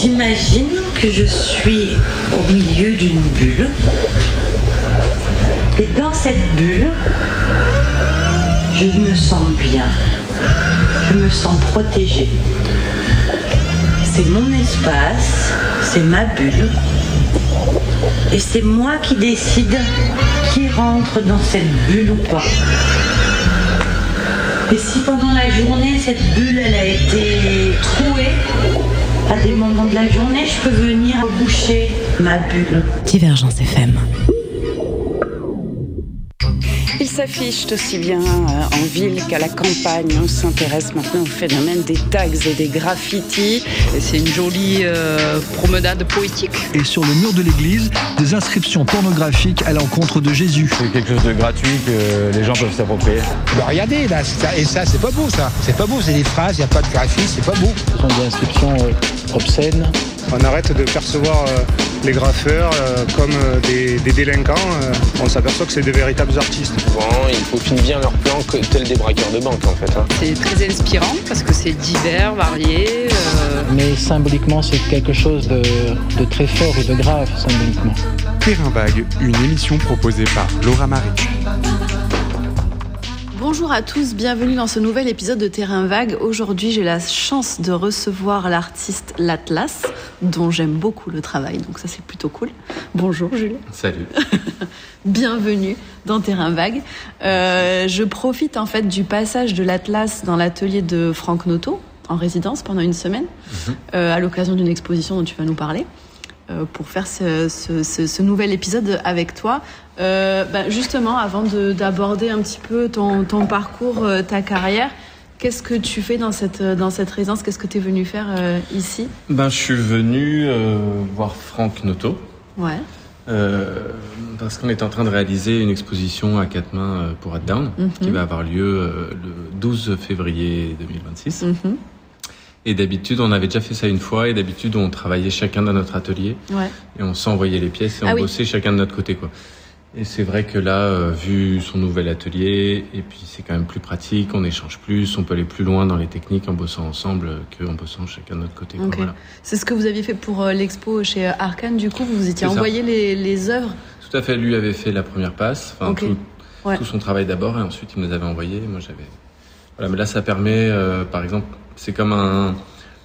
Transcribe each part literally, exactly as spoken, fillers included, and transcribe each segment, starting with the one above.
J'imagine que je suis au milieu d'une bulle. Et dans cette bulle, je me sens bien. Je me sens protégée. C'est mon espace, c'est ma bulle. Et c'est moi qui décide qui rentre dans cette bulle ou pas. Et si pendant la journée, cette bulle elle a été trouée, à des moments de la journée, je peux venir boucher ma bulle. Divergence F M. Il s'affiche aussi bien en ville qu'à la campagne. On s'intéresse maintenant au phénomène des tags et des graffitis. Et c'est une jolie euh, promenade poétique. Et sur le mur de l'église, des inscriptions pornographiques à l'encontre de Jésus. C'est quelque chose de gratuit que les gens peuvent s'approprier. Bah regardez là, ça, et ça c'est pas beau ça. C'est pas beau, c'est des phrases, il n'y a pas de graphisme, c'est pas beau. Ce sont des inscriptions euh, obscènes. On arrête de percevoir euh, les graffeurs euh, comme euh, des, des délinquants. Euh, on s'aperçoit que c'est des véritables artistes. Bon, ils peaufinent bien leur plan tel des braqueurs de banque en fait. Hein. C'est très inspirant parce que c'est divers, varié. Euh... Mais symboliquement, c'est quelque chose de, de très fort et de grave symboliquement. Terrain Vague, une émission proposée par Laura Marie. Bonjour à tous, bienvenue dans ce nouvel épisode de Terrain Vague. Aujourd'hui, j'ai la chance de recevoir l'artiste L'Atlas, dont j'aime beaucoup le travail, donc ça c'est plutôt cool. Bonjour Jules. Salut. Bienvenue dans Terrain Vague. Euh, je profite en fait du passage de l'Atlas dans l'atelier de Franck Noto, en résidence pendant une semaine, mm-hmm. euh, à l'occasion d'une exposition dont tu vas nous parler. Euh, pour faire ce, ce, ce, ce nouvel épisode avec toi. Euh, bah justement, avant de, d'aborder un petit peu ton, ton parcours, euh, ta carrière, qu'est-ce que tu fais dans cette, dans cette résidence ? Qu'est-ce que tu es venu faire euh, ici ? Ben, je suis venu euh, voir Franck Noto. Ouais. Euh, parce qu'on est en train de réaliser une exposition à quatre mains pour At Down, mm-hmm. qui va avoir lieu euh, le douze février deux mille vingt-six. Mm-hmm. Et d'habitude, on avait déjà fait ça une fois, et d'habitude, on travaillait chacun dans notre atelier. Ouais. Et on s'envoyait les pièces, et on ah bossait oui. chacun de notre côté, quoi. Et c'est vrai que là, euh, vu son nouvel atelier, et puis c'est quand même plus pratique, on échange plus, on peut aller plus loin dans les techniques en bossant ensemble qu'en bossant chacun de notre côté. Okay. Quoi, voilà. C'est ce que vous aviez fait pour euh, l'expo chez Arcane, du coup, vous vous étiez envoyé les, les œuvres ? Tout à fait, lui avait fait la première passe, enfin okay. tout, ouais. tout son travail d'abord, et ensuite il me les avait envoyés, et moi j'avais... Voilà, mais là ça permet, euh, par exemple, c'est comme un,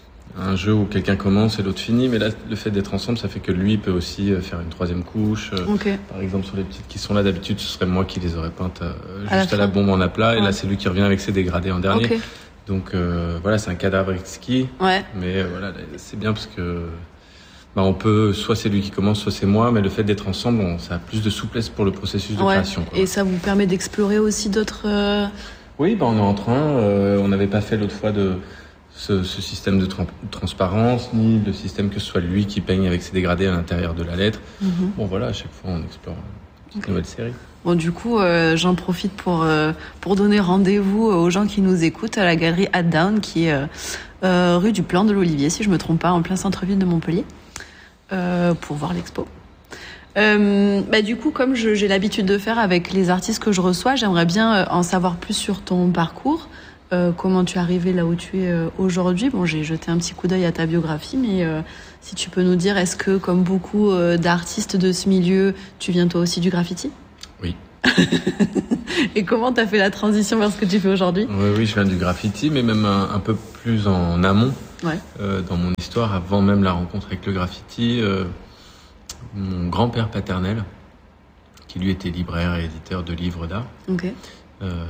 un jeu où quelqu'un commence et l'autre finit, mais là le fait d'être ensemble, ça fait que lui peut aussi faire une troisième couche. Okay. Par exemple sur les petites qui sont là, d'habitude ce serait moi qui les aurais peintes euh, juste à la, à la bombe en aplat, ouais. et là c'est lui qui revient avec ses dégradés en dernier. Okay. Donc euh, voilà, c'est un cadavre exquis, ouais. mais euh, voilà, c'est bien parce que bah, on peut, soit c'est lui qui commence, soit c'est moi, mais le fait d'être ensemble, on, ça a plus de souplesse pour le processus de ouais. création. Quoi. Et ça vous permet d'explorer aussi d'autres... Euh... Oui, ben on est en train. Euh, on n'avait pas fait l'autre fois de ce, ce système de tra- transparence, ni le système que ce soit lui qui peigne avec ses dégradés à l'intérieur de la lettre. Mm-hmm. Bon, voilà, à chaque fois, on explore une okay. nouvelle série. Bon, du coup, euh, j'en profite pour euh, pour donner rendez-vous aux gens qui nous écoutent à la galerie At Down, qui est euh, euh, rue du Plan de l'Olivier, si je me trompe pas, en plein centre-ville de Montpellier, euh, pour voir l'expo. Euh, bah du coup, comme je, j'ai l'habitude de faire avec les artistes que je reçois, j'aimerais bien en savoir plus sur ton parcours, euh, comment tu es arrivé là où tu es aujourd'hui. Bon, j'ai jeté un petit coup d'œil à ta biographie, mais euh, si tu peux nous dire, est-ce que, comme beaucoup euh, d'artistes de ce milieu, tu viens toi aussi du graffiti ? Oui. Et comment t'as fait la transition vers ce que tu fais aujourd'hui ? Oui, oui, je viens du graffiti, mais même un, un peu plus en amont, ouais. euh, dans mon histoire, avant même la rencontre avec le graffiti. Euh, Mon grand-père paternel, qui lui était libraire et éditeur de livres d'art, okay. euh,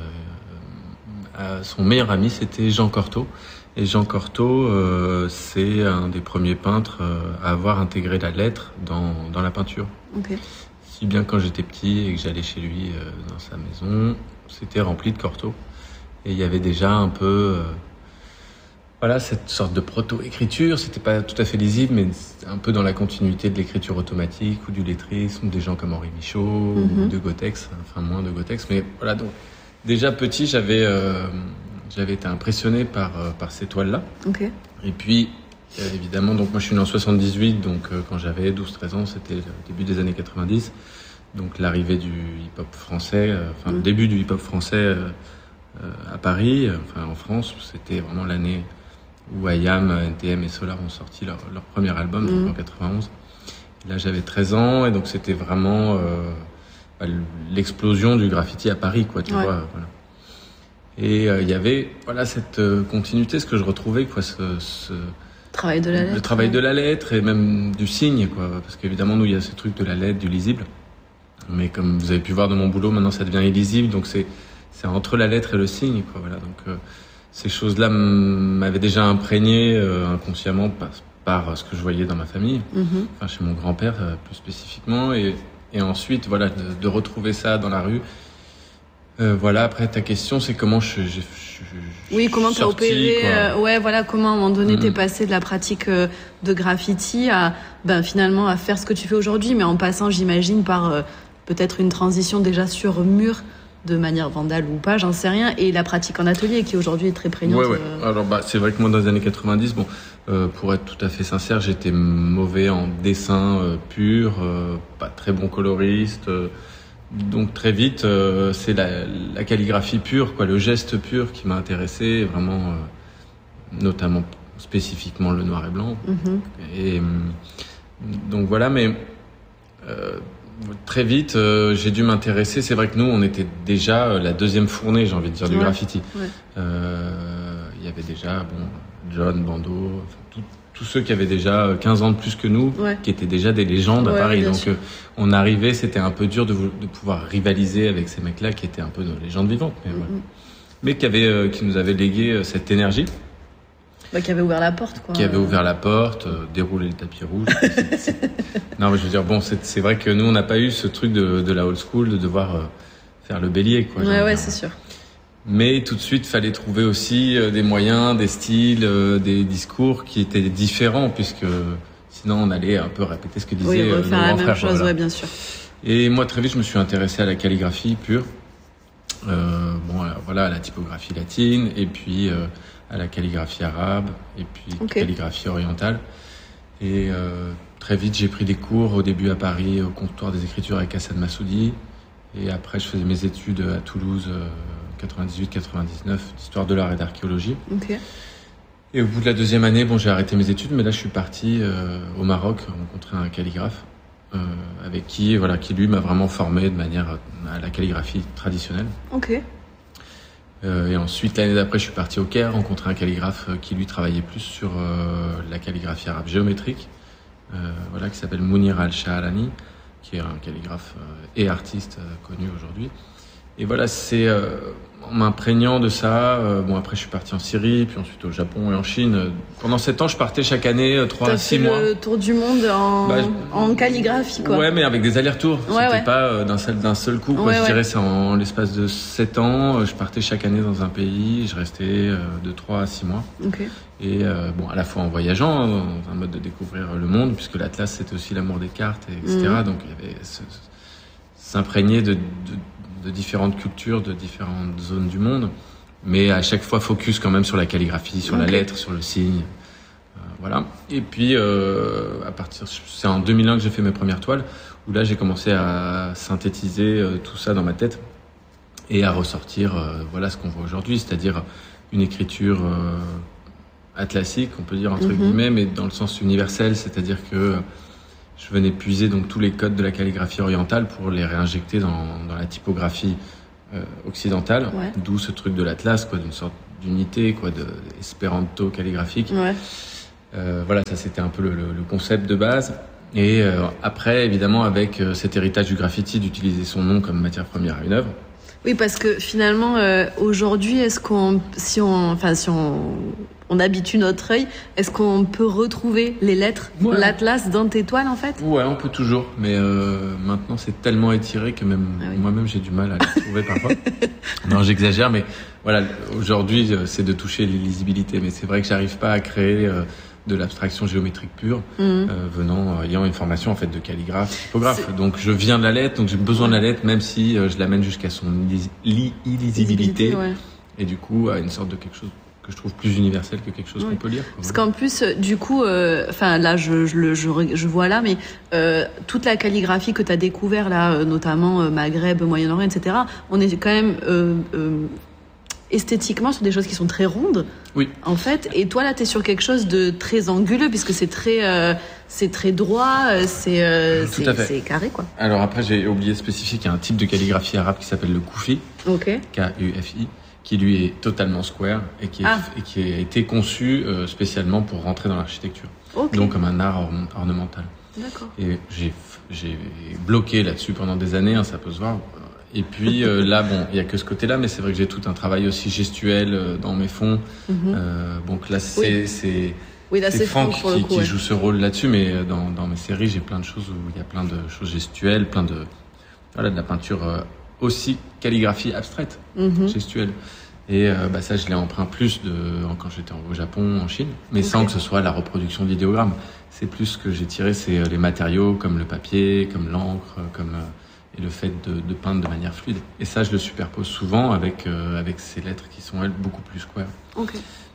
son meilleur ami c'était Jean Cortot. Et Jean Cortot, euh, c'est un des premiers peintres euh, à avoir intégré la lettre dans, dans la peinture. Okay. Si bien quand j'étais petit et que j'allais chez lui euh, dans sa maison, c'était rempli de Cortot. Et il y avait déjà un peu... Euh, Voilà, cette sorte de proto-écriture, c'était pas tout à fait lisible, mais un peu dans la continuité de l'écriture automatique ou du lettrisme, des gens comme Henri Michaud, mm-hmm. ou de Gotex, enfin moins de Gotex, mais voilà, donc déjà petit, j'avais, euh, j'avais été impressionné par, euh, par ces toiles-là. Okay. Et puis, euh, évidemment, donc moi je suis né en soixante-dix-huit, donc euh, quand j'avais douze treize ans, c'était le début des années quatre-vingt-dix, donc l'arrivée du hip-hop français, euh, enfin mm. le début du hip-hop français euh, euh, à Paris, euh, enfin en France, c'était vraiment l'année... où I A M, N T M et Solar ont sorti leur, leur premier album, mmh. donc en quatre-vingt-onze. Là, j'avais treize ans, et donc c'était vraiment euh, bah, l'explosion du graffiti à Paris, quoi, tu ouais. vois. Voilà. Et il euh, y avait voilà, cette euh, continuité, ce que je retrouvais, quoi, ce... ce travail de la lettre. Le travail ouais. de la lettre, et même du signe, quoi, parce qu'évidemment, nous, il y a ce truc de la lettre, du lisible. Mais comme vous avez pu voir dans mon boulot, maintenant, ça devient illisible, donc c'est, c'est entre la lettre et le signe, quoi, voilà. Donc, euh, ces choses-là m'avaient déjà imprégné euh, inconsciemment par, par ce que je voyais dans ma famille, mm-hmm. enfin, chez mon grand-père, euh, plus spécifiquement, et, et ensuite, voilà, de, de retrouver ça dans la rue. Euh, voilà, après ta question, c'est comment je, je, je oui, comment t'as opéré, euh, ouais, voilà, comment à un moment donné mmh. t'es passé de la pratique euh, de graffiti à, ben finalement à faire ce que tu fais aujourd'hui, mais en passant, j'imagine, par euh, peut-être une transition déjà sur mur, de manière vandale ou pas, j'en sais rien, et la pratique en atelier qui aujourd'hui est très prégnante. Ouais, ouais. Euh... Alors bah c'est vrai que moi dans les années quatre-vingt-dix, bon, euh, pour être tout à fait sincère, j'étais mauvais en dessin euh, pur, euh, pas très bon coloriste. Euh, Donc très vite, euh, c'est la, la calligraphie pure, quoi, le geste pur qui m'a intéressé, vraiment, euh, notamment spécifiquement le noir et blanc. Mm-hmm. Et donc voilà, mais euh, très vite, euh, j'ai dû m'intéresser. C'est vrai que nous, on était déjà la deuxième fournée, j'ai envie de dire, du ouais. graffiti. Il ouais. euh, y avait déjà, bon, John, Bando, enfin, tout. tous ceux qui avaient déjà quinze ans de plus que nous, ouais. qui étaient déjà des légendes ouais, à Paris. Donc euh, on arrivait, c'était un peu dur de, de pouvoir rivaliser avec ces mecs-là qui étaient un peu des légendes vivantes, mais, mm-hmm. voilà. mais qui, avaient, euh, qui nous avaient légué euh, cette énergie. Bah, qui avait ouvert la porte, quoi. Qui avait ouvert la porte, euh, déroulé le tapis rouge. c'est, c'est... Non, mais je veux dire, bon, c'est, c'est vrai que nous, on n'a pas eu ce truc de, de la old school, de devoir euh, faire le bélier, quoi. Ouais, ouais, dire. c'est sûr. Mais tout de suite, fallait trouver aussi euh, des moyens, des styles, euh, des discours qui étaient différents, puisque sinon on allait un peu répéter ce que disaient oui, euh, nos faire la même frères, chose, voilà. ouais, bien sûr. Et moi, très vite, je me suis intéressé à la calligraphie pure, euh, bon, alors, voilà, à la typographie latine, et puis euh, à la calligraphie arabe, et puis okay. calligraphie orientale. Et euh, très vite, j'ai pris des cours au début à Paris, au comptoir des écritures avec Hassan Massoudi, et après, je faisais mes études à Toulouse. Euh, quatre-vingt-dix-huit quatre-vingt-dix-neuf, d'histoire de l'art et d'archéologie. Okay. Et au bout de la deuxième année, bon, j'ai arrêté mes études, mais là, je suis parti euh, au Maroc rencontrer un calligraphe euh, avec qui, voilà, qui lui m'a vraiment formé de manière à la calligraphie traditionnelle. Ok. Euh, et ensuite, l'année d'après, je suis parti au Caire rencontrer un calligraphe qui lui travaillait plus sur euh, la calligraphie arabe géométrique, euh, voilà, qui s'appelle Mounir Al-Shahrani, qui est un calligraphe euh, et artiste euh, connu aujourd'hui. Et voilà, c'est euh, en m'imprégnant de ça. Euh, bon, après, je suis parti en Syrie, puis ensuite au Japon et en Chine. Pendant sept ans, je partais chaque année, trois à six mois. T'as fait le tour du monde en, bah, en calligraphie, quoi. Ouais, mais avec des allers-retours. Ouais, C'était ouais. pas euh, d'un seul, d'un seul coup, quoi. Ouais, je ouais. dirais, c'est en, en l'espace de sept ans. Je partais chaque année dans un pays. Je restais euh, de trois à six mois. Okay. Et euh, bon, à la fois en voyageant, dans un mode de découvrir le monde, puisque l'Atlas, c'était aussi l'amour des cartes, et etc. Mmh. Donc, il y avait ce, ce, s'imprégner de, de de différentes cultures, de différentes zones du monde, mais à chaque fois focus quand même sur la calligraphie, sur okay. la lettre, sur le signe, euh, voilà. Et puis euh, à partir, c'est en deux mille un que j'ai fait mes premières toiles, où là j'ai commencé à synthétiser euh, tout ça dans ma tête et à ressortir, euh, voilà ce qu'on voit aujourd'hui, c'est-à-dire une écriture euh, atlassique, on peut dire entre mm-hmm. guillemets, mais dans le sens universel, c'est-à-dire que je venais puiser donc tous les codes de la calligraphie orientale pour les réinjecter dans, dans la typographie euh, occidentale, ouais. d'où ce truc de l'Atlas, quoi, d'une sorte d'unité, quoi, de espéranto calligraphique. Ouais. Euh, voilà, ça c'était un peu le, le concept de base. Et euh, après, évidemment, avec euh, cet héritage du graffiti, d'utiliser son nom comme matière première à une œuvre. Oui, parce que finalement, euh, aujourd'hui, est-ce qu'on, si on, enfin, si on, on habitue notre œil, est-ce qu'on peut retrouver les lettres, ouais. l'Atlas dans tes toiles, en fait ? Ouais, on peut toujours, mais euh, maintenant c'est tellement étiré que même ah oui. moi-même j'ai du mal à les trouver parfois. Non, j'exagère, mais voilà, aujourd'hui c'est de toucher l'illisibilité, mais c'est vrai que j'arrive pas à créer euh, de l'abstraction géométrique pure, mmh. euh, venant, euh, ayant une formation en fait de calligraphe, typographe. C'est... Donc je viens de la lettre, donc j'ai besoin de la lettre, même si euh, je l'amène jusqu'à son illis- illisibilité, ouais. et du coup à une sorte de quelque chose que je trouve plus universel que quelque chose oui. qu'on peut lire. Quoi. Parce qu'en plus, du coup, enfin euh, là, je, je, je, je vois là, mais euh, toute la calligraphie que tu as découvert là, euh, notamment euh, Maghreb, Moyen-Orient, et cetera, on est quand même euh, euh, esthétiquement sur des choses qui sont très rondes. Oui. En fait, et toi là, t'es sur quelque chose de très anguleux puisque c'est très, euh, c'est très droit, c'est, euh, Tout c'est, à fait. c'est carré quoi. Alors après, j'ai oublié de spécifier qu'il y a un type de calligraphie arabe qui s'appelle le Koufi, Ok. K U F I, qui lui est totalement square et qui, est, Ah. et qui a été conçu euh, spécialement pour rentrer dans l'architecture, Ok. donc comme un art orne- ornemental. D'accord. Et j'ai, j'ai bloqué là-dessus pendant des années, hein, ça peut se voir. Et puis euh, là, bon, il y a que ce côté-là, mais c'est vrai que j'ai tout un travail aussi gestuel euh, dans mes fonds. Mhm. Euh, donc là, c'est, Oui. c'est, Oui, là c'est c'est Franck Franck pour le qui, coup. qui ouais. joue ce rôle là-dessus, mais dans, dans mes séries, j'ai plein de choses où il y a plein de choses gestuelles, plein de, voilà, de la peinture euh, aussi calligraphie abstraite, Mhm. gestuelle. Et euh, bah, ça, je l'ai emprunt plus de quand j'étais au Japon, en Chine, mais sans Ok. que ce soit la reproduction de l'idéogramme. C'est plus ce que j'ai tiré, c'est euh, les matériaux comme le papier, comme l'encre, comme euh, et le fait de, de peindre de manière fluide. Et ça, je le superpose souvent avec euh, avec ces lettres qui sont elles beaucoup plus square. Ok.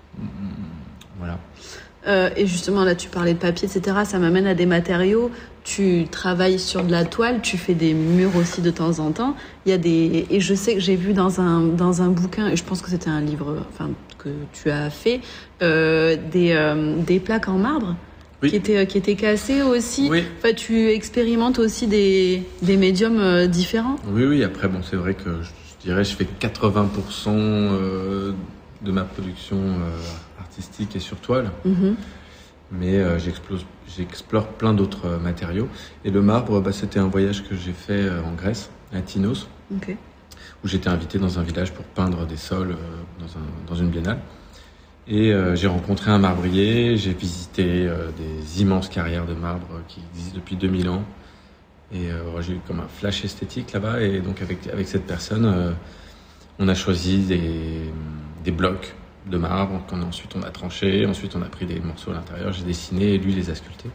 Voilà. Euh, et justement, là, tu parlais de papier, et cetera. Ça m'amène à des matériaux. Tu travailles sur de la toile, tu fais des murs aussi de temps en temps. Il y a des et je sais que j'ai vu dans un dans un bouquin, et je pense que c'était un livre, enfin que tu as fait, euh, des euh, des plaques en marbre Oui. qui étaient qui étaient cassées aussi. Oui. Enfin, tu expérimentes aussi des des médiums euh, différents. Oui, oui. Après, bon, c'est vrai que je, je dirais, je fais quatre-vingts pour cent euh, de ma production euh, artistique est sur toile. Mm-hmm. Mais euh, j'explose, j'explore plein d'autres euh, matériaux. Et le marbre, bah, c'était un voyage que j'ai fait euh, en Grèce, à Tinos, Ok. où j'étais invité dans un village pour peindre des sols euh, dans, un, dans une biennale. Et euh, j'ai rencontré un marbrier, j'ai visité euh, des immenses carrières de marbre qui existent depuis deux mille ans. Et euh, j'ai eu comme un flash esthétique là-bas. Et donc avec, avec cette personne, euh, on a choisi des, des blocs de marbre, qu'on ensuite on a tranché, ensuite on a pris des morceaux à l'intérieur, j'ai dessiné et lui les a sculptés.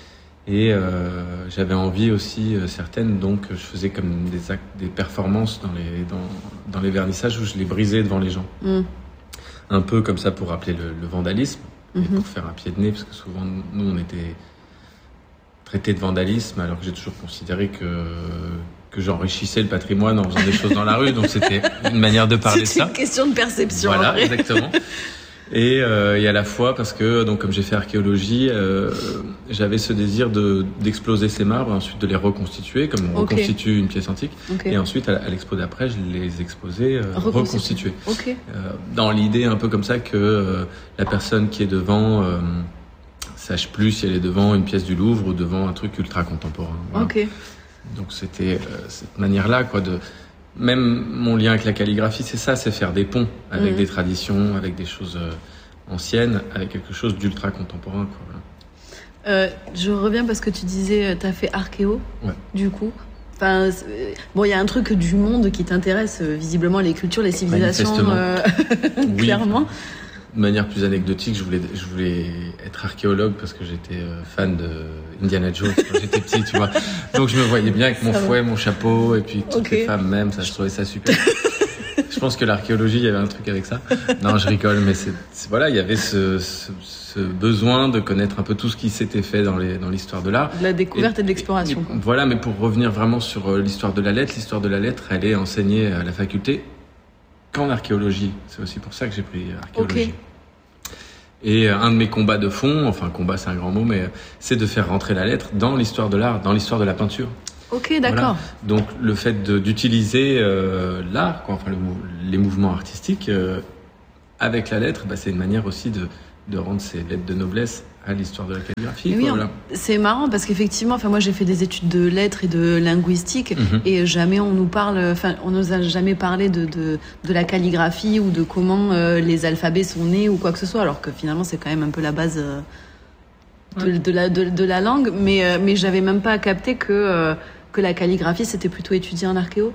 Et euh, j'avais envie aussi euh, certaines, donc je faisais comme des actes, des performances dans les dans, dans les vernissages où je les brisais devant les gens. Mm. Un peu comme ça pour rappeler le, le vandalisme et Mhm. pour faire un pied de nez, parce que souvent nous on était traités de vandalisme, alors que j'ai toujours considéré que que j'enrichissais le patrimoine en faisant des choses dans la rue, donc c'était une manière de parler de C'est ça. une question de perception. en Voilà, vrai. exactement. Et, euh, et à la fois parce que, donc comme j'ai fait archéologie, euh, j'avais ce désir de d'exploser ces marbres, ensuite de les reconstituer, comme on Ok. reconstitue une pièce antique. Ok. Et ensuite, à, à l'expo d'après, je les exposais euh, Reconstituer. reconstitués. Ok. Euh, dans l'idée un peu comme ça que euh, la personne qui est devant euh, sache plus si elle est devant une pièce du Louvre ou devant un truc ultra contemporain. Voilà. Ok. Donc c'était euh, cette manière-là, quoi, de même mon lien avec la calligraphie, c'est ça, c'est faire des ponts avec Mhm. des traditions, avec des choses euh, anciennes, avec quelque chose d'ultra contemporain, quoi. Voilà. Euh, je reviens parce que tu disais, tu as fait archéo, Ouais. du coup. Enfin, c'est- bon, il y a un truc du monde qui t'intéresse, euh, visiblement, les cultures, les civilisations, Manifestement. euh, Oui. clairement. De manière plus anecdotique, je voulais, je voulais être archéologue parce que j'étais euh, fan de Indiana Jones quand j'étais petit, tu vois. Donc je me voyais bien avec mon Ça va. fouet, mon chapeau, et puis toutes Ok. les femmes même, ça, je trouvais ça super. Je pense que l'archéologie, il y avait un truc avec ça. Non, je rigole, mais c'est, c'est- voilà, il y avait ce, ce, ce besoin de connaître un peu tout ce qui s'était fait dans les, dans l'histoire de l'art. De la découverte et, de l'exploration. Et- voilà, mais pour revenir vraiment sur euh, l'histoire de la lettre, l'histoire de la lettre, elle est enseignée à la faculté qu'en archéologie. C'est aussi pour ça que j'ai pris archéologie. Ok. Et euh, un de mes combats de fond, enfin combat c'est un grand mot, mais euh, c'est de faire rentrer la lettre dans l'histoire de l'art, dans l'histoire de la peinture. Ok, d'accord. Voilà. Donc le fait de, d'utiliser euh, l'art, quoi, enfin le mou- les mouvements artistiques euh, avec la lettre, bah, c'est une manière aussi de, de rendre ces lettres de noblesse à l'histoire de la calligraphie. Mais quoi, oui, voilà. on- c'est marrant parce qu'effectivement, enfin moi j'ai fait des études de lettres et de linguistique Mhm. et jamais on nous parle, enfin on nous a jamais parlé de de, de la calligraphie ou de comment euh, les alphabets sont nés ou quoi que ce soit, alors que finalement c'est quand même un peu la base euh, de, de la de, de la langue, mais euh, mais j'avais même pas capté que euh, que la calligraphie c'était plutôt étudié en archéo.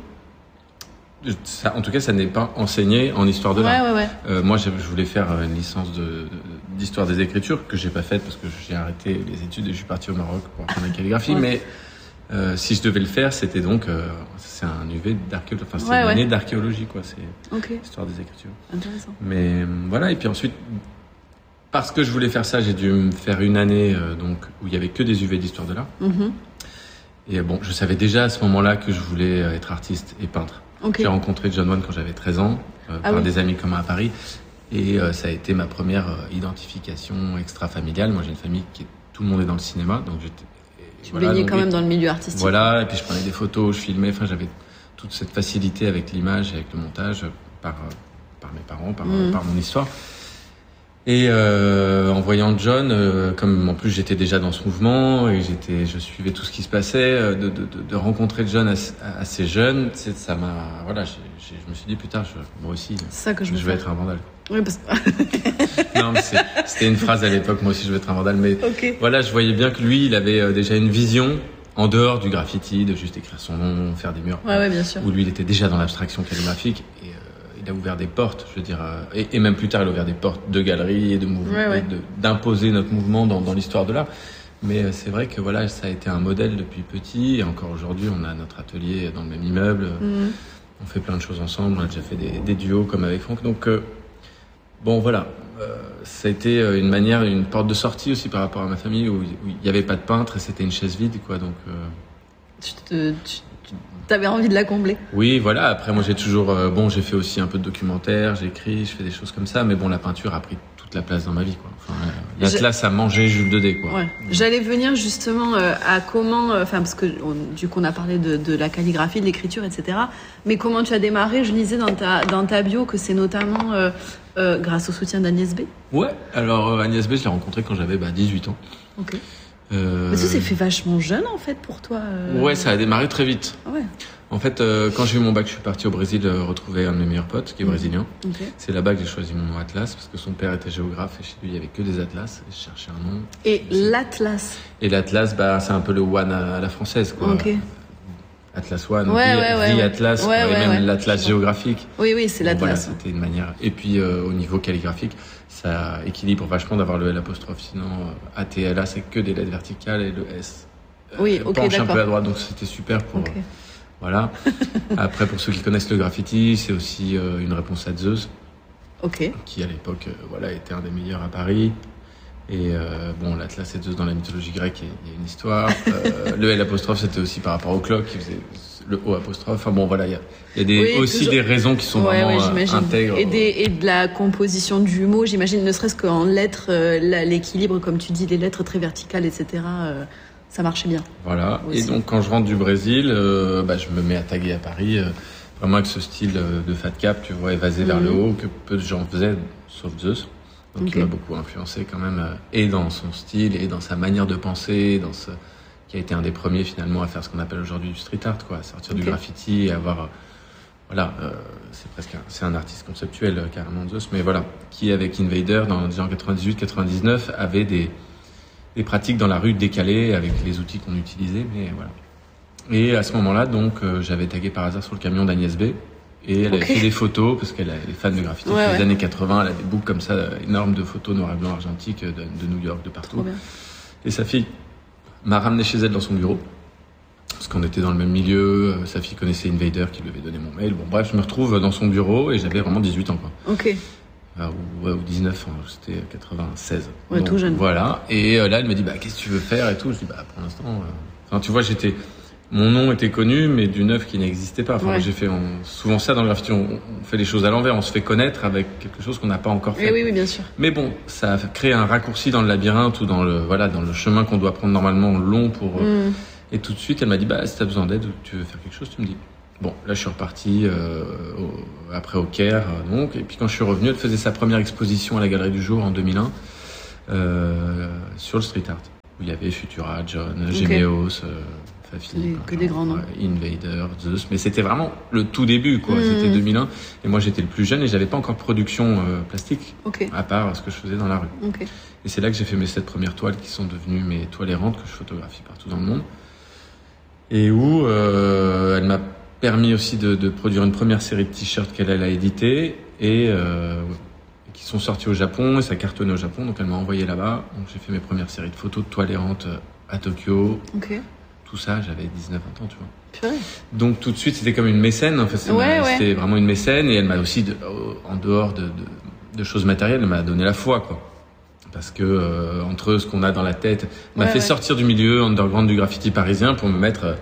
Ça, en tout cas, ça n'est pas enseigné en histoire de Ouais, l'art. ouais, ouais. Euh, moi, je, je voulais faire une licence de, d'histoire des écritures que j'ai pas faite parce que j'ai arrêté les études et je suis parti au Maroc pour apprendre la calligraphie. Ouais. Mais euh, si je devais le faire, c'était donc euh, c'est un U V d'archéologie. Enfin, c'est Ouais, une ouais. année d'archéologie, quoi. C'est Ok, histoire des écritures. intéressant. Mais euh, voilà. Et puis ensuite, parce que je voulais faire ça, j'ai dû me faire une année euh, donc où il y avait que des U V d'histoire de l'art. Mhm. Et bon, je savais déjà à ce moment-là que je voulais être artiste et peintre. Okay. J'ai rencontré John Wayne quand j'avais treize ans, euh, ah par oui. des amis communs à Paris. Et euh, ça a été ma première euh, identification extra-familiale. Moi, j'ai une famille qui est, tout le monde est dans le cinéma, donc j'étais. Tu voilà, baignais donc, quand même dans le milieu artistique. Voilà, et puis je prenais des photos, je filmais. Enfin, j'avais toute cette facilité avec l'image et avec le montage par euh, par mes parents, par, mmh. par mon histoire. Et euh, en voyant John, euh, comme en plus j'étais déjà dans ce mouvement et j'étais, je suivais tout ce qui se passait, euh, de, de, de rencontrer John assez jeune, c'est, ça m'a, voilà, j'ai, j'ai, je me suis dit putain, je, moi aussi, ça que je, je vais être un vandale. Oui, parce que non, mais c'est, c'était une phrase à l'époque, moi aussi je vais être un vandale, mais okay. voilà, je voyais bien que lui, il avait euh, déjà une vision en dehors du graffiti, de juste écrire son nom, faire des murs, ouais, ouais, bien sûr. Où lui il était déjà dans l'abstraction calligraphique. Et, il a ouvert des portes, je veux dire, et, et même plus tard, il a ouvert des portes de galeries et de mouvements, ouais, ouais. de, d'imposer notre mouvement dans, dans l'histoire de l'art. Mais c'est vrai que voilà, ça a été un modèle depuis petit, et encore aujourd'hui, on a notre atelier dans le même immeuble, mmh. on fait plein de choses ensemble, on a déjà fait des, des duos comme avec Franck. Donc, euh, bon, voilà, euh, ça a été une manière, une porte de sortie aussi par rapport à ma famille, où il n'y avait pas de peintre et c'était une chaise vide, quoi. Donc, euh... tu te, tu... T'avais envie de la combler. Oui, voilà. Après, moi, j'ai toujours... Euh, bon, j'ai fait aussi un peu de documentaire, j'écris, je fais des choses comme ça. Mais bon, la peinture a pris toute la place dans ma vie, quoi. Enfin, euh, l'Atlas a mangé Jules Daudet, quoi. Ouais. J'allais venir justement euh, à comment... Enfin, euh, parce que on, du coup, on a parlé de, de la calligraphie, de l'écriture, et cetera. Mais comment tu as démarré? Je lisais dans ta, dans ta bio que c'est notamment euh, euh, grâce au soutien d'Agnès B. Ouais. Alors, euh, Agnès B, je l'ai rencontrée quand j'avais bah, dix-huit ans. Ok. Euh... Mais ça s'est fait vachement jeune en fait pour toi. Euh... Ouais, ça a démarré très vite. Ah ouais. En fait, euh, quand j'ai eu mon bac, je suis parti au Brésil euh, retrouver un de mes meilleurs potes, qui est mmh. brésilien. Okay. C'est là-bas que j'ai choisi mon nom Atlas, parce que son père était géographe et chez lui il y avait que des atlas. Et je cherchais un nom. Et l'Atlas. Et l'Atlas, bah c'est un peu le One à, à la française, quoi. Okay. Atlas One, ouais, The, ouais, ouais, The Atlas, ouais, quoi, ouais, et même ouais, l'Atlas ouais. géographique. Oui, oui, c'est l'Atlas. Voilà, c'était une manière. Et puis euh, au niveau calligraphique, ça équilibre vachement d'avoir le L apostrophe. Sinon, euh, A T L A, c'est que des lettres verticales et le S. Euh, oui, ok, penche d'accord. un peu à droite, donc c'était super pour. Okay. Euh, voilà. Après, pour ceux qui connaissent le graffiti, c'est aussi euh, une réponse à Zeus. Ok. Qui à l'époque, euh, voilà, était un des meilleurs à Paris. Et euh, bon, l'Atlas et Zeus dans la mythologie grecque, il y a une histoire. Euh, le L apostrophe, c'était aussi par rapport au clock, qui faisait le O apostrophe. Enfin bon, voilà, il y a, il y a des, oui, aussi toujours... des raisons qui sont ouais, vraiment ouais, euh, intègres. Et, des, et de la composition du mot, j'imagine, ne serait-ce qu'en lettres, euh, l'équilibre, comme tu dis, les lettres très verticales, et cetera. Euh, ça marchait bien. Voilà. Aussi. Et donc, quand je rentre du Brésil, euh, bah, je me mets à taguer à Paris, euh, vraiment avec ce style de fat cap, tu vois, évasé mmh. vers le haut, que peu de gens faisaient, sauf Zeus. Donc, okay. il m'a beaucoup influencé quand même, euh, et dans son style, et dans sa manière de penser, dans ce, qui a été un des premiers finalement à faire ce qu'on appelle aujourd'hui du street art, quoi, à sortir okay. du graffiti et avoir, euh, voilà, euh, c'est presque, un, c'est un artiste conceptuel euh, carrément Zeus, mais voilà, qui avec Invader dans les années quatre-vingt-dix-huit quatre-vingt-dix-neuf avait des, des pratiques dans la rue décalées avec les outils qu'on utilisait, mais voilà. Et à ce moment-là, donc, euh, j'avais tagué par hasard sur le camion d'Agnès B. Et elle okay. avait fait des photos, parce qu'elle est fan de graffiti ouais, depuis ouais. les années quatre-vingts, elle a des boucles comme ça, énormes de photos noir et blanc argentiques de, de New York, de partout. Et sa fille m'a ramené chez elle dans son bureau, parce qu'on était dans le même milieu, sa fille connaissait Invader qui lui avait donné mon mail. Bon bref, je me retrouve dans son bureau et j'avais vraiment dix-huit ans, quoi. Ok. Euh, ou, ouais, ou dix-neuf, hein, c'était quatre-vingt-seize. Ouais, donc, tout jeune. Voilà, et euh, là elle me dit, bah qu'est-ce que tu veux faire et tout. Je dis, bah pour l'instant, euh... enfin tu vois, j'étais... Mon nom était connu, mais d'une œuvre qui n'existait pas. Enfin, ouais. j'ai fait on, souvent ça dans le graffiti. On, on fait les choses à l'envers. On se fait connaître avec quelque chose qu'on n'a pas encore fait. Oui, oui, bien sûr. Mais bon, ça a créé un raccourci dans le labyrinthe ou dans le voilà dans le chemin qu'on doit prendre normalement long pour. Mm. Et tout de suite, elle m'a dit bah si t'as besoin d'aide ou tu veux faire quelque chose, tu me dis. Bon, là je suis reparti euh, au, après au Caire euh, donc. Et puis quand je suis revenu, elle faisait sa première exposition à la Galerie du Jour en deux mille un euh, sur le street art où il y avait Futura, John, okay. Gemeos. Euh, Fafi, des, que genre, des grands noms. Ouais, Invader, Zeus, mais c'était vraiment le tout début, quoi. Mmh. C'était deux mille un, et moi j'étais le plus jeune et j'avais pas encore de production euh, plastique, okay. à part ce que je faisais dans la rue. Okay. Et c'est là que j'ai fait mes sept premières toiles qui sont devenues mes toiles errantes que je photographie partout dans le monde, et où euh, elle m'a permis aussi de, de produire une première série de t-shirts qu'elle elle a édité et euh, qui sont sortis au Japon et ça cartonnait au Japon, donc elle m'a envoyé là-bas. Donc j'ai fait mes premières séries de photos de toiles errantes à Tokyo. Okay. Tout ça, j'avais dix-neuf vingt ans, tu vois. Purée. Donc tout de suite, c'était comme une mécène. En fait, c'était, ouais, ma, ouais. c'était vraiment une mécène. Et elle m'a aussi, de, en dehors de, de, de choses matérielles, elle m'a donné la foi, quoi. Parce que euh, entre ce qu'on a dans la tête, elle m'a ouais, fait ouais. sortir du milieu underground du graffiti parisien pour me mettre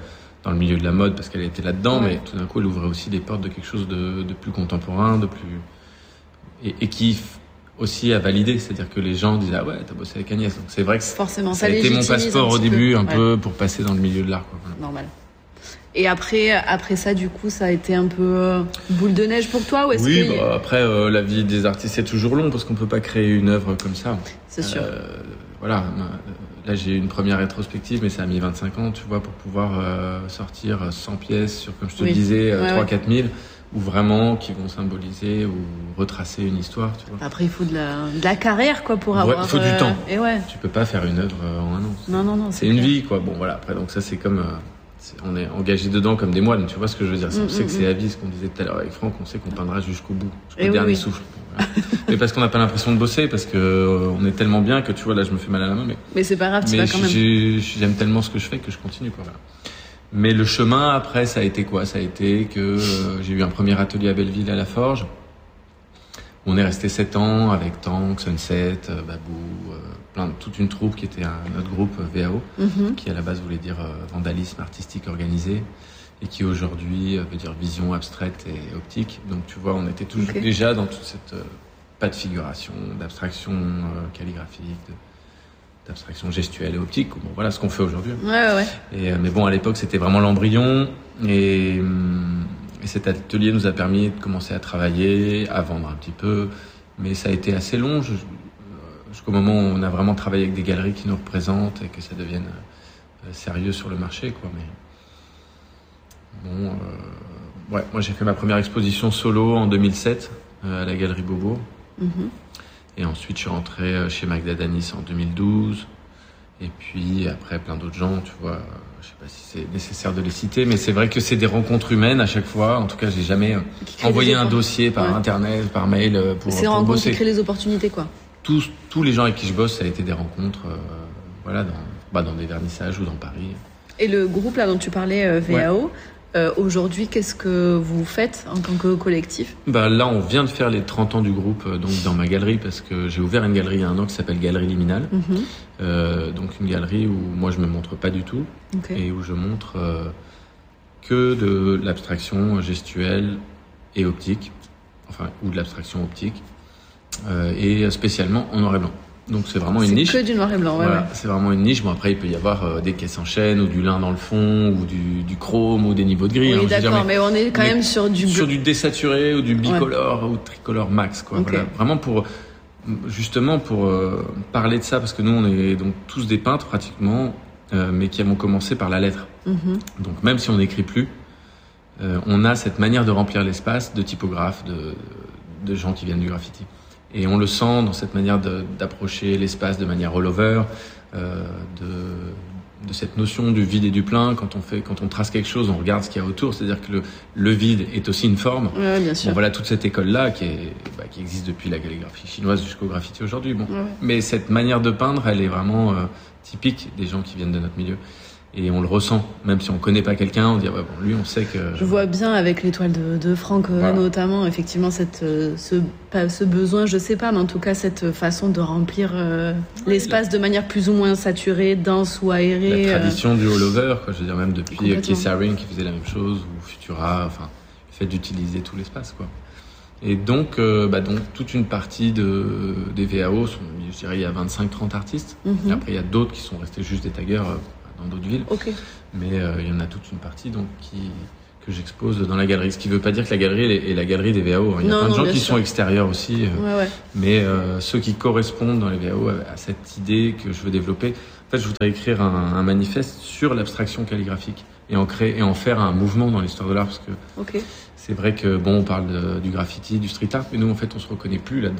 dans le milieu de la mode parce qu'elle était là-dedans, Ouais. mais tout d'un coup, elle ouvrait aussi des portes de quelque chose de, de plus contemporain, de plus et, et qui aussi a validé, c'est-à-dire que les gens disaient ah ouais, t'as bossé avec Agnès, donc c'est vrai que Forcément, ça ça a été mon légitimise passeport un au petit début, peu. un Ouais. peu pour passer dans le milieu de l'art, quoi. Voilà. Normal. Et après, après ça, du coup, ça a été un peu euh, boule de neige pour toi ou est-ce Oui, que... bah, après, euh, la vie des artistes, c'est toujours long parce qu'on peut pas créer une œuvre comme ça. C'est sûr. Euh, voilà, là j'ai eu une première rétrospective, mais ça a mis vingt-cinq ans, tu vois, pour pouvoir euh, sortir cent pièces sur, comme je te Oui. disais, Ouais, trois à ouais. quatre mille, ou vraiment qui vont symboliser ou retracer une histoire, tu vois. Après, il faut de la, de la carrière, quoi, pour Ouais, avoir... il faut du euh, temps. Et ouais. Tu peux pas faire une œuvre euh, en un an. Non, non, non. C'est une clair. vie, quoi. Bon, voilà. Après, donc ça, c'est comme, euh, c'est- on est engagé dedans comme des moines. Tu vois ce que je veux dire? Mm, On sait mm, que mm. c'est à vie, ce qu'on disait tout à l'heure avec Franck. On sait qu'on peindra jusqu'au bout, jusqu'au Eh oui, dernier oui. souffle. Bon, voilà. Mais parce qu'on n'a pas l'impression de bosser, parce que euh, on est tellement bien que tu vois, là, je me fais mal à la main, mais Mais c'est pas grave, tu mais vas quand même. j'ai- j'aime tellement ce que je fais que je continue, quoi. Voilà. Mais le chemin après, ça a été quoi? Ça a été que euh, j'ai eu un premier atelier à Belleville à la Forge. On est resté sept ans avec Tank, Sunset, euh, Babou, euh, plein de, toute une troupe qui était un, notre groupe euh, V A O, Mhm. qui à la base voulait dire euh, vandalisme artistique organisé, et qui aujourd'hui euh, veut dire vision abstraite et optique. Donc tu vois, on était toujours Ok. déjà dans toute cette euh, pas de figuration, d'abstraction euh, calligraphique, de- d'abstraction gestuelle et optique. Bon, voilà ce qu'on fait aujourd'hui. Ouais, ouais, ouais. Et, euh, mais bon, à l'époque, c'était vraiment l'embryon. Et, hum, et cet atelier nous a permis de commencer à travailler, à vendre un petit peu. Mais ça a été assez long, je- euh, jusqu'au moment où on a vraiment travaillé avec des galeries qui nous représentent et que ça devienne euh, sérieux sur le marché, quoi. Mais bon, euh, ouais, moi j'ai fait ma première exposition solo en deux mille sept euh, à la Galerie Beaubourg. Mhm. Et ensuite, je suis rentré chez Magda Danis en deux mille douze. Et puis, après, plein d'autres gens, tu vois. Je sais pas si c'est nécessaire de les citer, mais c'est vrai que c'est des rencontres humaines à chaque fois. En tout cas, j'ai jamais Qui créent envoyé des un oppor- dossier par Ouais. Internet, par mail euh, pour, C'est les pour rencontres bosser. qui créent les opportunités, quoi. Tous, tous les gens avec qui je bosse, ça a été des rencontres, euh, voilà, dans, bah, dans des vernissages ou dans Paris. Et le groupe là dont tu parlais, euh, V A O, euh, aujourd'hui, qu'est-ce que vous faites en tant que collectif? Bah, là, on vient de faire les trente ans du groupe euh, donc dans ma galerie, parce que j'ai ouvert une galerie il y a un an qui s'appelle Galerie Liminale. Mhm. Euh, donc une galerie où moi je me montre pas du tout, Ok. et où je montre euh, que de l'abstraction gestuelle et optique, enfin, ou de l'abstraction optique, euh, et spécialement en noir et blanc. Donc c'est vraiment une C'est niche. que du noir et blanc, ouais, Voilà, ouais. c'est vraiment une niche. Bon, après, il peut y avoir euh, des caisses en chaîne, ou du lin dans le fond, ou du, du chrome, ou des niveaux de gris. Oui, hein, je veux dire, d'accord, mais on est quand mais même sur du sur bleu. du désaturé, ou du bicolore, ou tricolore max, quoi. Ok. Voilà. Vraiment pour, justement pour euh, parler de ça, parce que nous, on est donc tous des peintres pratiquement, euh, mais qui avons commencé par la lettre. Mhm. Donc même si on n'écrit plus, euh, on a cette manière de remplir l'espace de typographes, de, de gens qui viennent du graffiti. Et on le sent dans cette manière de- d'approcher l'espace de manière all-over, euh, de, de cette notion du vide et du plein. Quand on fait, quand on trace quelque chose, on regarde ce qu'il y a autour. C'est-à-dire que le, le vide est aussi une forme. Ouais, ouais, bien sûr. Bon, voilà toute cette école-là qui, est, bah, qui existe depuis la calligraphie chinoise jusqu'au graffiti aujourd'hui. Bon. Ouais, ouais. Mais cette manière de peindre, elle est vraiment euh, typique des gens qui viennent de notre milieu. Et on le ressent, même si on connaît pas quelqu'un, on dit ouais, bon, lui on sait que. Je vois bien avec l'étoile de, de Franck euh, Voilà. notamment, effectivement, cette, euh, ce, pas ce besoin, je sais pas, mais en tout cas cette façon de remplir euh, l'espace de manière plus ou moins saturée, dense ou aérée. La euh. tradition du all-over, quoi. Je veux dire, même depuis Complètement. Keith Haring qui faisait la même chose, ou Futura, enfin, le fait d'utiliser tout l'espace, quoi. Et donc, euh, bah, donc, toute une partie de, des V A O sont, je dirais, il y a vingt-cinq trente artistes. Mhm. Et après, il y a d'autres qui sont restés juste des taggers euh, dans d'autres villes. Ok. Mais euh, il y en a toute une partie, donc, qui, que j'expose dans la galerie. Ce qui veut pas dire que la galerie est, est la galerie des V A O. hein. Il y a Non, plein de non, gens bien qui sûr. sont extérieurs aussi. euh, Ouais, ouais. Mais euh, ceux qui correspondent dans les V A O à, à cette idée que je veux développer, en fait, je voudrais écrire un, un manifeste sur l'abstraction calligraphique et en créer et en faire un mouvement dans l'histoire de l'art, parce que Ok. c'est vrai que bon, on parle de, du graffiti, du street art, mais nous, en fait, on se reconnaît plus là-dedans.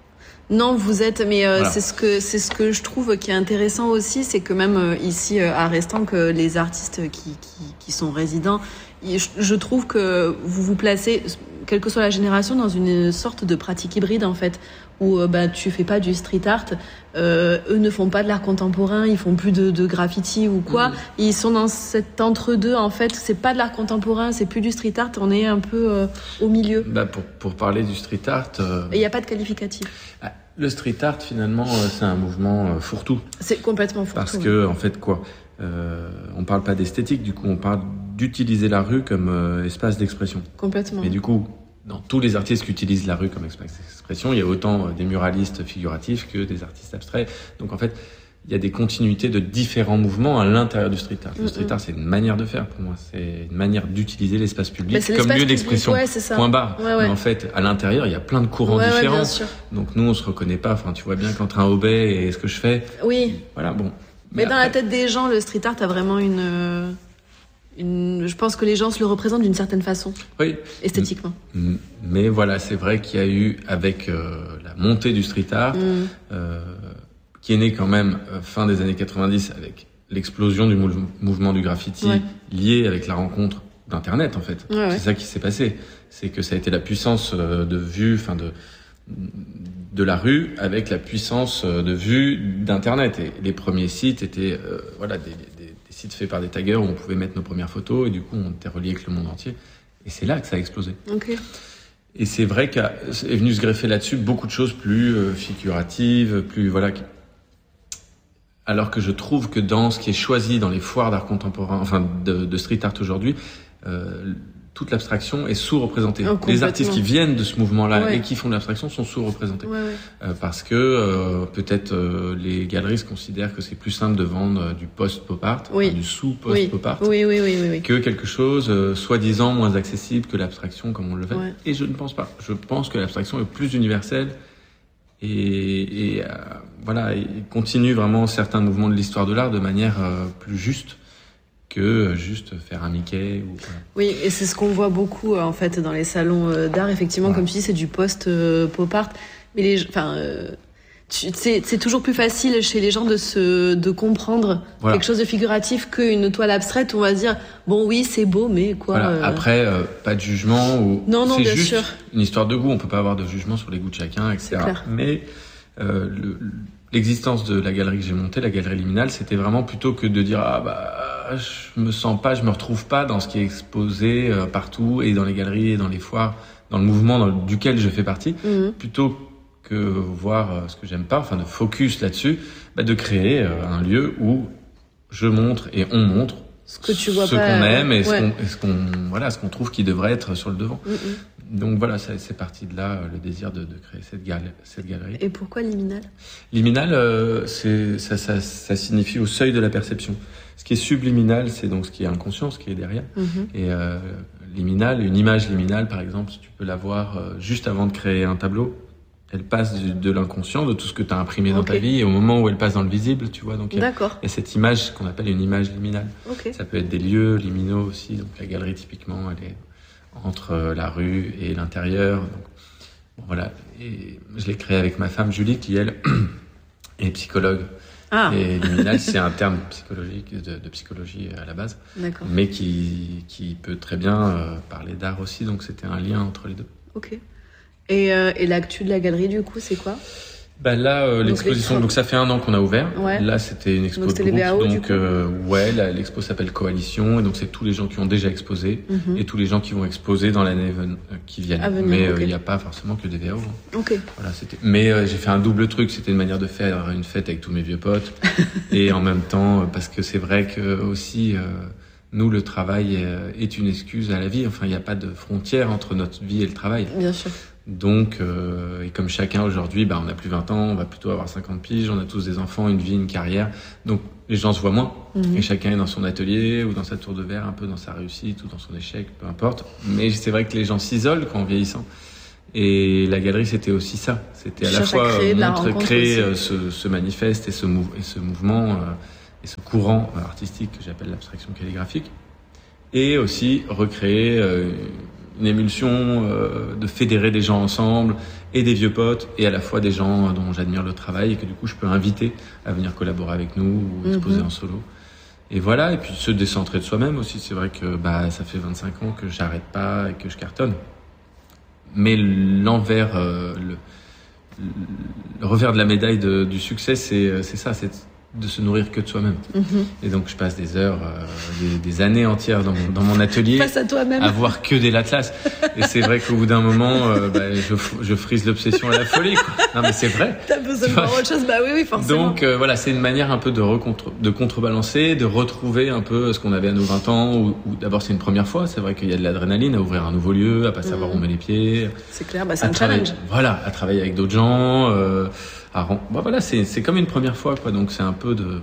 Non, vous êtes, mais euh, Voilà. c'est ce que c'est ce que je trouve qui est intéressant aussi, c'est que même euh, ici euh, à Restant, que les artistes qui qui, qui sont résidents, y- je, je trouve que vous vous placez, quelle que soit la génération, dans une sorte de pratique hybride en fait, où euh, bah tu fais pas du street art, euh, eux ne font pas de l'art contemporain, ils font plus de, de graffiti ou quoi, Mmh. ils sont dans cet entre-deux en fait, c'est pas de l'art contemporain, c'est plus du street art, on est un peu euh, au milieu. Bah, pour pour parler du street art, euh, Et il y a pas de qualificatif. ah, le street art finalement, euh, c'est un mouvement euh, fourre-tout. C'est complètement fou. Parce que, en fait, quoi euh, on parle pas d'esthétique, du coup, on parle d'utiliser la rue comme euh, espace d'expression. Complètement. Et du coup, dans tous les artistes qui utilisent la rue comme espace d'expression, il y a autant des muralistes figuratifs que des artistes abstraits. Donc en fait, il y a des continuités de différents mouvements à l'intérieur du street art. Le street art, c'est une manière de faire pour moi. C'est une manière d'utiliser l'espace public bah, comme lieu d'expression. Ouais, c'est ça. Point barre. Ouais, ouais. Mais en fait, à l'intérieur, il y a plein de courants ouais, différents. Ouais, bien sûr. Donc nous, on se reconnaît pas. Enfin, tu vois bien qu'entre un obé et ce que je fais. Oui. Voilà, bon. Mais, Mais dans après... la tête des gens, le street art a vraiment une... Une, je pense que les gens se le représentent d'une certaine façon, oui. esthétiquement. Mais voilà, c'est vrai qu'il y a eu, avec euh, la montée du street art, mm. euh, qui est né quand même euh, fin des années quatre-vingt-dix, avec l'explosion du mou- mouvement du graffiti, ouais. lié avec la rencontre d'Internet, en fait. Ouais, ouais. C'est ça qui s'est passé. C'est que ça a été la puissance euh, de vue, enfin de de la rue, avec la puissance euh, de vue d'Internet. Et les premiers sites étaient, euh, voilà, des, des sites faits par des taggers où on pouvait mettre nos premières photos et du coup on était relié avec le monde entier et c'est là que ça a explosé. Okay. Et c'est vrai qu'est venu se greffer là-dessus beaucoup de choses plus euh, figuratives, plus voilà. Qui... Alors que je trouve que dans ce qui est choisi dans les foires d'art contemporain, enfin de, de street art aujourd'hui, euh, toute l'abstraction est sous-représentée. Oh, les artistes qui viennent de ce mouvement-là ouais. et qui font de l'abstraction sont sous-représentés. Ouais, ouais. Euh, parce que euh, peut-être euh, les galeristes considèrent que c'est plus simple de vendre euh, du post-pop art, oui. enfin, du sous-post-pop art, oui. Oui, oui, oui, oui. que quelque chose euh, soi-disant moins accessible que l'abstraction comme on le fait. Ouais. Et je ne pense pas. Je pense que l'abstraction est plus universelle et, et euh, voilà, et continue vraiment certains mouvements de l'histoire de l'art de manière euh, plus juste que juste faire un Mickey ou voilà. Oui, et c'est ce qu'on voit beaucoup en fait dans les salons d'art. Effectivement, ouais. comme tu dis, c'est du post-pop art. Mais les, enfin, euh, c'est, c'est toujours plus facile chez les gens de se, de comprendre voilà. quelque chose de figuratif qu'une toile abstraite où on va se dire bon oui c'est beau mais quoi. Voilà. Euh... Après, euh, pas de jugement ou non non c'est bien juste sûr. Une histoire de goût. On peut pas avoir de jugement sur les goûts de chacun, et cetera. C'est clair. Mais euh, le, l'existence de la galerie que j'ai montée, la galerie Liminal, c'était vraiment plutôt que de dire ah bah je me sens pas, je me retrouve pas dans ce qui est exposé euh, partout et dans les galeries et dans les foires, dans le mouvement dans le, duquel je fais partie, mmh. plutôt que voir euh, ce que j'aime pas, enfin de focus là-dessus, bah, de créer euh, un lieu où je montre et on montre ce que tu vois ce pas, qu'on aime et, ouais. ce, qu'on, et ce qu'on voilà ce qu'on trouve qui devrait être sur le devant. Mmh. Donc voilà, ça, c'est parti de là, le désir de, de créer cette, gal- cette galerie. Et pourquoi liminal ? Liminal, euh, c'est, ça, ça, ça signifie au seuil de la perception. Ce qui est subliminal, c'est donc ce qui est inconscient, ce qui est derrière. Mmh. Et euh, liminal, une image liminale, par exemple, si tu peux la voir euh, juste avant de créer un tableau, elle passe du, de l'inconscient, de tout ce que tu as imprimé dans okay. ta vie, et au moment où elle passe dans le visible, tu vois. Donc il y, y a cette image qu'on appelle une image liminale. Okay. Ça peut être des lieux liminaux aussi. Donc la galerie, typiquement, elle est entre la rue et l'intérieur. Donc, bon, voilà. Et je l'ai créée avec ma femme Julie, qui elle est psychologue. Ah. Et liminal, c'est un terme psychologique de, de psychologie à la base, D'accord. mais qui qui peut très bien euh, parler d'art aussi. Donc c'était un lien entre les deux. Ok. Et euh, et l'actu de la galerie du coup, c'est quoi? Bah là, euh, donc l'exposition, donc ça fait un an qu'on a ouvert. Ouais. Là, c'était une expo donc, de groupe. Les B A O, donc euh, ouais, la, l'expo s'appelle Coalition, et donc c'est tous les gens qui ont déjà exposé mm-hmm. et tous les gens qui vont exposer dans l'année ven- euh, qui viennent. venir, Mais il okay. n'y a pas forcément que des V A O. Hein. Ok. Voilà, c'était. Mais euh, j'ai fait un double truc. C'était une manière de faire une fête avec tous mes vieux potes, et en même temps parce que c'est vrai que aussi. Euh, Nous, le travail est une excuse à la vie. Enfin, il n'y a pas de frontière entre notre vie et le travail. Bien sûr. Donc, euh, et comme chacun aujourd'hui, bah, on n'a plus vingt ans, on va plutôt avoir cinquante piges, on a tous des enfants, une vie, une carrière. Donc, les gens se voient moins. Mmh. Et chacun est dans son atelier ou dans sa tour de verre, un peu dans sa réussite ou dans son échec, peu importe. Mais c'est vrai que les gens s'isolent quand en vieillissant. Et la galerie, c'était aussi ça. C'était à la fois à montre, créer ce, ce manifeste et ce, mou- et ce mouvement... Euh, et ce courant artistique que j'appelle l'abstraction calligraphique, et aussi recréer euh, une émulsion euh, de fédérer des gens ensemble, et des vieux potes, et à la fois des gens dont j'admire le travail, et que du coup je peux inviter à venir collaborer avec nous, ou exposer mm-hmm. en solo. Et voilà, et puis se décentrer de soi-même aussi. C'est vrai que bah, ça fait vingt-cinq ans que j'arrête pas et que je cartonne. Mais l'envers, euh, le, le revers de la médaille de, du succès, c'est, c'est ça, c'est de se nourrir que de soi-même. Mm-hmm. Et donc je passe des heures, euh, des, des années entières dans mon, dans mon atelier face à toi-même, à voir que des l'Atlas. Et c'est vrai qu'au bout d'un moment, euh, bah, je, je frise l'obsession à la folie, quoi. Non mais c'est vrai. T'as besoin de voir autre chose, bah oui, oui, forcément. Donc euh, voilà, c'est une manière un peu de, recontre, de contrebalancer, de retrouver un peu ce qu'on avait à nos vingt ans, où, où d'abord c'est une première fois, c'est vrai qu'il y a de l'adrénaline à ouvrir un nouveau lieu, à pas savoir mmh. où on met les pieds. C'est clair, bah c'est un challenge. Voilà, à travailler avec d'autres gens, euh, à, bah voilà, c'est, c'est comme une première fois, quoi. Donc c'est un peu de,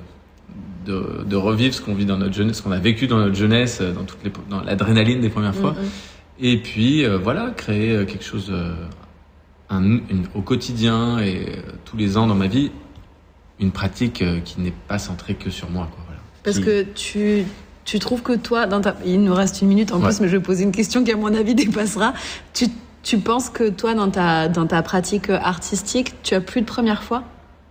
de, de revivre ce qu'on vit dans notre jeunesse, ce qu'on a vécu dans notre jeunesse, dans toutes les, dans l'adrénaline des premières fois. Mmh. Et puis euh, voilà, créer quelque chose euh, un, une, au quotidien et euh, tous les ans dans ma vie, une pratique euh, qui n'est pas centrée que sur moi, quoi. Voilà. Parce qui... que tu tu trouves que toi, dans ta... il nous reste une minute en ouais. plus, mais je vais poser une question qui à mon avis dépassera. Tu Tu penses que toi, dans ta, dans ta pratique artistique, tu as plus de première fois ?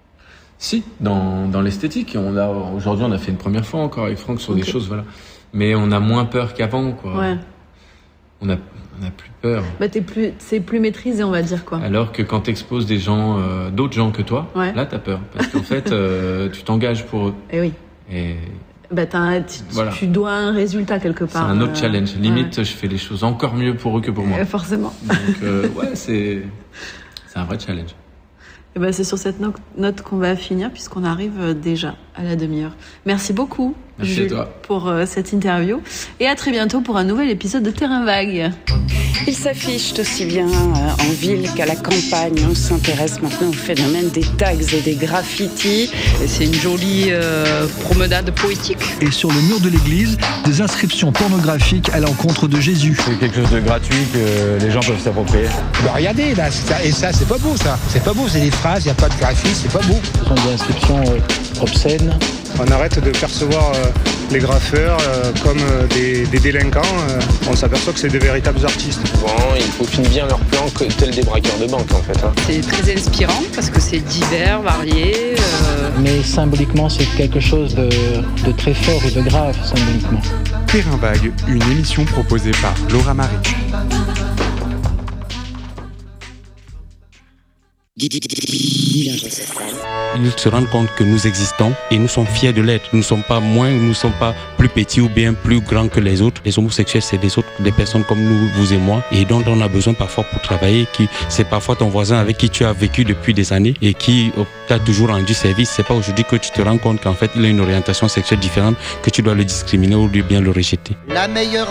Si, dans, dans l'esthétique. On a, aujourd'hui, on a fait une première fois encore avec Franck sur okay. des choses, voilà. Mais on a moins peur qu'avant, quoi. Ouais. On a, on a plus peur. Bah, t'es plus, c'est plus maîtrisé, on va dire, quoi. Alors que quand t'exposes des gens, euh, d'autres gens que toi, ouais. là, t'as peur. Parce qu'en fait, euh, tu t'engages pour eux. Et oui. Et... Bah, t'as, tu, voilà. tu dois un résultat quelque part. C'est un autre euh, challenge. Limite, ouais. je fais les choses encore mieux pour eux que pour moi. Euh, forcément. Donc, euh, ouais, c'est, c'est un vrai challenge. Et bah, c'est sur cette no- note qu'on va finir, puisqu'on arrive déjà à la demi-heure. Merci beaucoup, Merci Jules, à toi. pour euh, cette interview. Et à très bientôt pour un nouvel épisode de Terrain Vague. Ils s'affichent aussi bien euh, en ville qu'à la campagne. On s'intéresse maintenant au phénomène des tags et des graffitis. Et c'est une jolie euh, promenade poétique. Et sur le mur de l'église, des inscriptions pornographiques à l'encontre de Jésus. C'est quelque chose de gratuit que les gens peuvent s'approprier. Bah regardez là, ça, et ça c'est pas beau ça. C'est pas beau, c'est des phrases, il n'y a pas de graphisme, c'est pas beau. Ce sont des inscriptions euh, obscènes. On arrête de percevoir euh, les graffeurs euh, comme euh, des, des délinquants. Euh, on s'aperçoit que c'est des véritables artistes. Bon, ils peaufinent bien leurs plans tels des braqueurs de banque en fait. Hein. C'est très inspirant parce que c'est divers, varié. Euh... Mais symboliquement, c'est quelque chose de, de très fort et de grave, symboliquement. Terrain Vague, une émission proposée par Laura Marie. Ils se rendent compte que nous existons et nous sommes fiers de l'être. Nous ne sommes pas moins, nous ne sommes pas plus petits ou bien plus grands que les autres. Les homosexuels, c'est des autres, des personnes comme nous, vous et moi, et dont on a besoin parfois pour travailler. Qui, c'est parfois ton voisin avec qui tu as vécu depuis des années et qui t'a toujours rendu service. C'est pas aujourd'hui que tu te rends compte qu'en fait, il a une orientation sexuelle différente, que tu dois le discriminer ou bien le rejeter. La meilleure